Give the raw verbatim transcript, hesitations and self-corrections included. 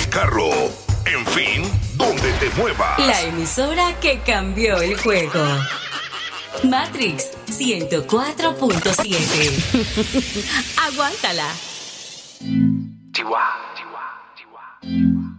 el carro, en fin, donde te muevas. La emisora que cambió el juego. Matrix ciento cuatro punto siete. Aguántala. Chihuahua, chihuahua, chihuahua.